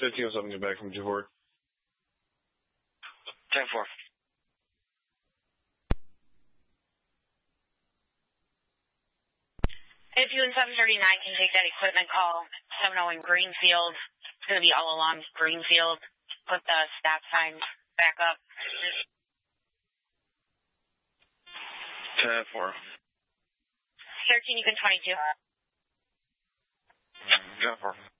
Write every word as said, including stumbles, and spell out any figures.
fifteen oh seven, get back from G four. ten four. If you and seven thirty-nine can take that equipment call, seven oh in Greenfield. It's going to be all along Greenfield. Put the stop sign back up. ten four. thirteen, you can twenty-two. ten four.